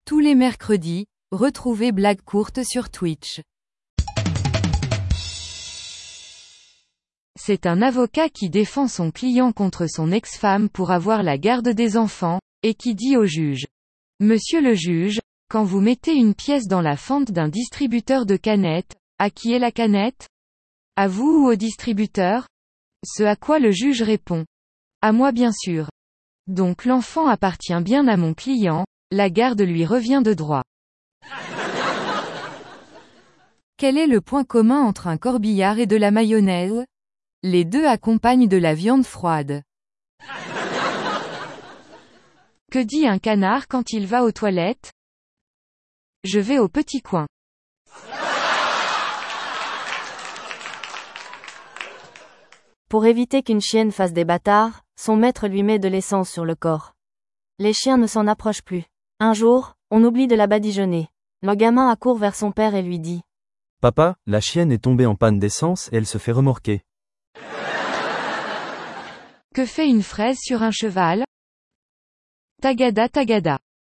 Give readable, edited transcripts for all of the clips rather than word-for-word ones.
Tous les mercredis, retrouvez Blague courte sur Twitch. C'est un avocat qui défend son client contre son ex-femme pour avoir la garde des enfants, et qui dit au juge: Monsieur le juge, quand vous mettez une pièce dans la fente d'un distributeur de canettes, à qui est la canette? À vous ou au distributeur? Ce à quoi le juge répond: À moi bien sûr. Donc l'enfant appartient bien à mon client, la garde lui revient de droit. Quel est le point commun entre un corbillard et de la mayonnaise? Les deux accompagnent de la viande froide. Que dit un canard quand il va aux toilettes? Je vais au petit coin. Pour éviter qu'une chienne fasse des bâtards, son maître lui met de l'essence sur le corps. Les chiens ne s'en approchent plus. Un jour, on oublie de la badigeonner. Le gamin accourt vers son père et lui dit: Papa, la chienne est tombée en panne d'essence et elle se fait remorquer. Que fait une fraise sur un cheval? Tagada tagada.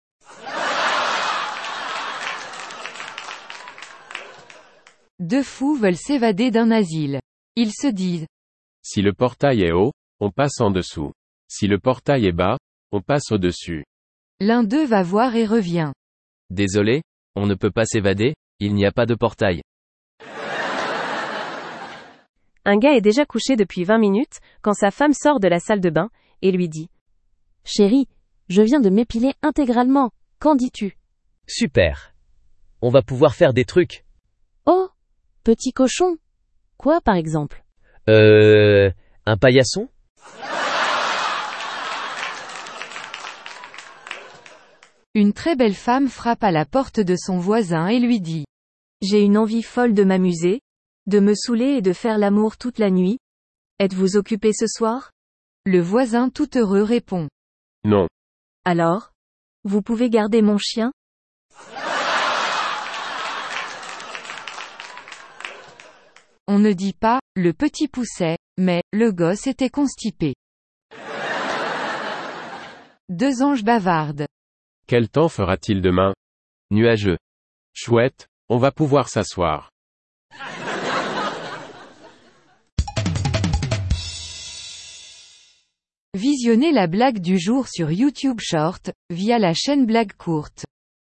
Deux fous veulent s'évader d'un asile. Ils se disent: Si le portail est haut, on passe en dessous. Si le portail est bas, on passe au-dessus. L'un d'eux va voir et revient. Désolé, on ne peut pas s'évader, il n'y a pas de portail. Un gars est déjà couché depuis 20 minutes, quand sa femme sort de la salle de bain, et lui dit: Chérie, je viens de m'épiler intégralement, qu'en dis-tu? Super. On va pouvoir faire des trucs. Oh, petit cochon. Quoi par exemple? Un paillasson? Une très belle femme frappe à la porte de son voisin et lui dit: J'ai une envie folle de m'amuser, de me saouler et de faire l'amour toute la nuit. Êtes-vous occupé ce soir? Le voisin tout heureux répond: Non. Alors? Vous pouvez garder mon chien? On ne dit pas: le petit poussait, mais le gosse était constipé. Deux anges bavardent. Quel temps fera-t-il demain? Nuageux. Chouette, on va pouvoir s'asseoir. Visionnez la blague du jour sur YouTube Short, via la chaîne Blague courte.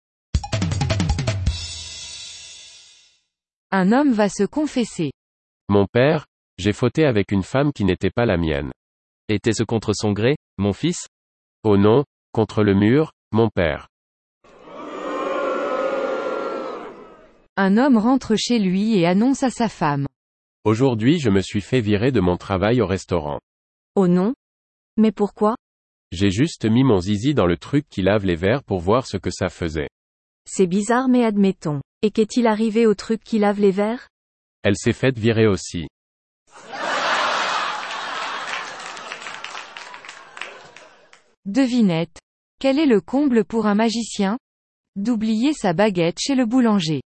Un homme va se confesser. Mon père, j'ai fauté avec une femme qui n'était pas la mienne. Était-ce contre son gré, mon fils? Oh non, contre le mur, mon père. Un homme rentre chez lui et annonce à sa femme: Aujourd'hui je me suis fait virer de mon travail au restaurant. Oh non? Mais pourquoi? J'ai juste mis mon zizi dans le truc qui lave les verres pour voir ce que ça faisait. C'est bizarre mais admettons. Et qu'est-il arrivé au truc qui lave les verres? Elle s'est faite virer aussi. Devinette. Quel est le comble pour un magicien? D'oublier sa baguette chez le boulanger.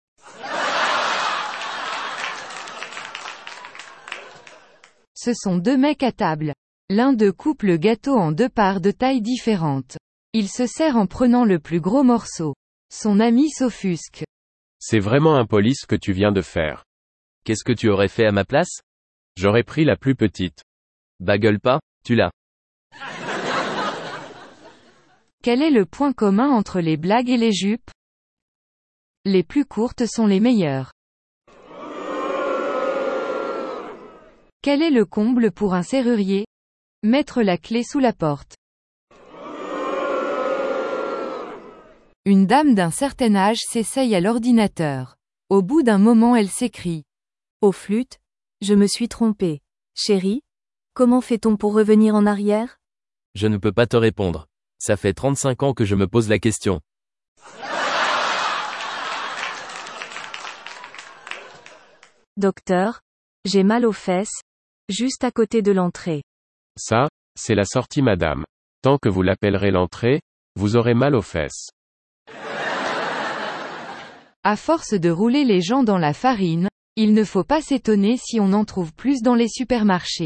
Ce sont deux mecs à table. L'un d'eux coupe le gâteau en deux parts de taille différentes. Il se sert en prenant le plus gros morceau. Son ami s'offusque. C'est vraiment impoli ce que tu viens de faire. Qu'est-ce que tu aurais fait à ma place? J'aurais pris la plus petite. Bah gueule pas, tu l'as. Quel est le point commun entre les blagues et les jupes? Les plus courtes sont les meilleures. Quel est le comble pour un serrurier? Mettre la clé sous la porte. Une dame d'un certain âge s'essaye à l'ordinateur. Au bout d'un moment elle s'écrie: Au flûte, je me suis trompée. Chérie, comment fait-on pour revenir en arrière? Je ne peux pas te répondre. Ça fait 35 ans que je me pose la question. Docteur, j'ai mal aux fesses, juste à côté de l'entrée. Ça, c'est la sortie madame. Tant que vous l'appellerez l'entrée, vous aurez mal aux fesses. À force de rouler les gens dans la farine, il ne faut pas s'étonner si on en trouve plus dans les supermarchés.